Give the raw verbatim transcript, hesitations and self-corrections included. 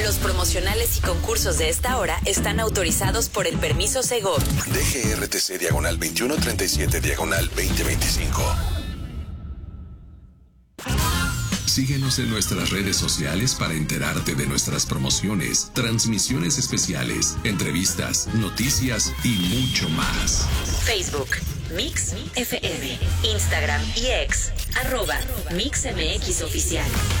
Los promocionales y concursos de esta hora están autorizados por el permiso Segov. D G R T C diagonal veintiuno treinta y siete diagonal veinte veinticinco. Síguenos en nuestras redes sociales para enterarte de nuestras promociones, transmisiones especiales, entrevistas, noticias y mucho más. Facebook, Mix F M, Instagram y X, arroba Mix M X Oficial.